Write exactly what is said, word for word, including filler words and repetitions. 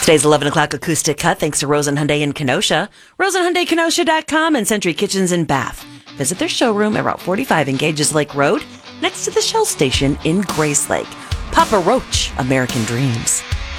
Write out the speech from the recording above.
Today's eleven o'clock acoustic cut thanks to Rosen Hyundai in Kenosha, rosen hyundai kenosha dot com, and Century Kitchens in Bath. Visit their showroom at Route forty-five in Gages Lake Road, next to the Shell Station in Grace Lake. Papa Roach, American Dreams.